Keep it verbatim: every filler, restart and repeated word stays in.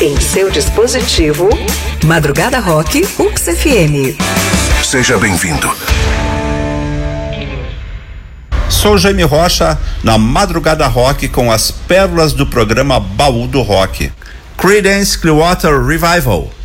em seu dispositivo. Madrugada Rock U X F M. Seja bem-vindo. Sou Jaime Rocha, na Madrugada Rock, com as pérolas do programa Baú do Rock. Creedence Clearwater Revival,